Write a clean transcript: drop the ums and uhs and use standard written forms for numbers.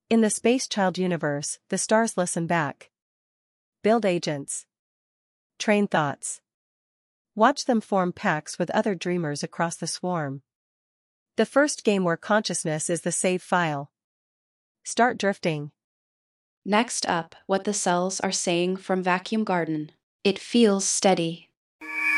In the Space Child universe, the stars listen back. Build agents. Train thoughts. Watch them form packs with other dreamers across the swarm. The first game where consciousness is the save file. Start drifting. Next up, what the cells are saying from Vacuum Garden. It feels steady.